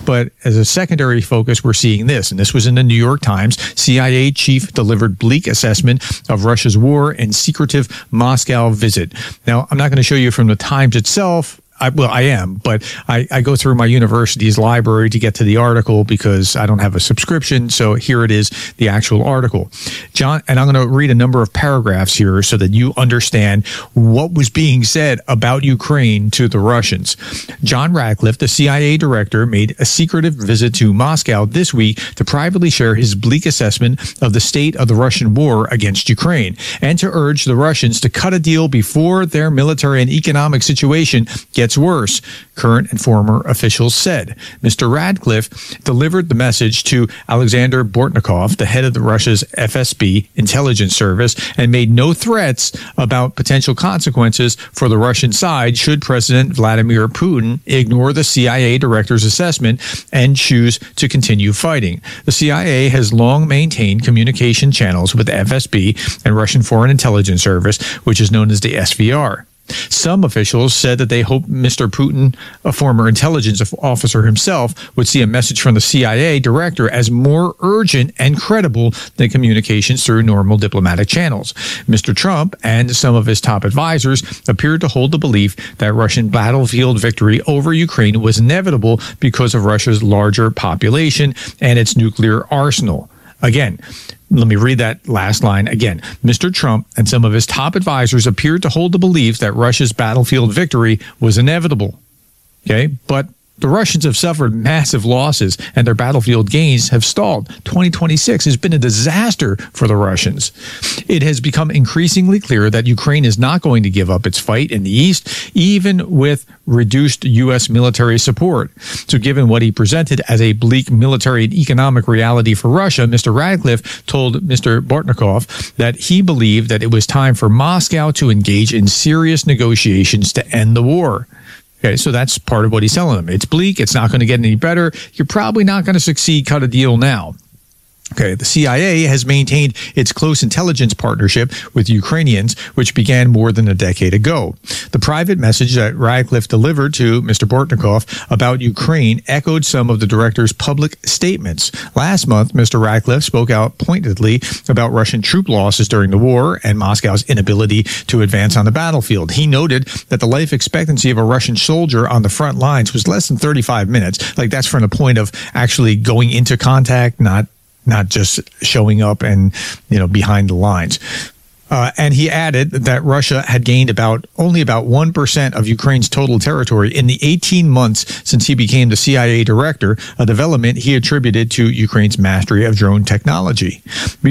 But as a secondary focus, we're seeing this, and this was in the New York Times. CIA chief delivered bleak assessment of Russia's war and secretive Moscow visit. Now, I'm not going to show you from the Times itself. I am, but I go through my university's library to get to the article because I don't have a subscription. So here it is, the actual article. John, and I'm going to read a number of paragraphs here so that you understand what was being said about Ukraine to the Russians. John Ratcliffe, the CIA director, made a secretive visit to Moscow this week to privately share his bleak assessment of the state of the Russian war against Ukraine and to urge the Russians to cut a deal before their military and economic situation gets worse, current and former officials said. Mr. Radcliffe delivered the message to Alexander Bortnikov, the head of Russia's FSB intelligence service, and made no threats about potential consequences for the Russian side should President Vladimir Putin ignore the CIA director's assessment and choose to continue fighting. The CIA has long maintained communication channels with the FSB and Russian Foreign Intelligence Service, which is known as the SVR. Some officials said that they hope Mr. Putin, a former intelligence officer himself, would see a message from the CIA director as more urgent and credible than communications through normal diplomatic channels. Mr. Trump and some of his top advisors appeared to hold the belief that Russian battlefield victory over Ukraine was inevitable because of Russia's larger population and its nuclear arsenal. Again, let me read that last line again. Mr. Trump and some of his top advisors appeared to hold the belief that Russia's battlefield victory was inevitable. Okay, but the Russians have suffered massive losses and their battlefield gains have stalled. 2026 has been a disaster for the Russians. It has become increasingly clear that Ukraine is not going to give up its fight in the East, even with reduced U.S. military support. So given what he presented as a bleak military and economic reality for Russia, Mr. Radcliffe told Mr. Bortnikov that he believed that it was time for Moscow to engage in serious negotiations to end the war. Okay, so that's part of what he's telling them. It's bleak. It's not going to get any better. You're probably not going to succeed. Cut a deal now. Okay, the CIA has maintained its close intelligence partnership with Ukrainians, which began more than a decade ago. The private message that Radcliffe delivered to Mr. Bortnikov about Ukraine echoed some of the director's public statements. Last month, Mr. Radcliffe spoke out pointedly about Russian troop losses during the war and Moscow's inability to advance on the battlefield. He noted that the life expectancy of a Russian soldier on the front lines was less than 35 minutes. Like, that's from the point of actually going into contact, not just showing up and, behind the lines. And he added that Russia had gained only about 1% of Ukraine's total territory in the 18 months since he became the CIA director, a development he attributed to Ukraine's mastery of drone technology.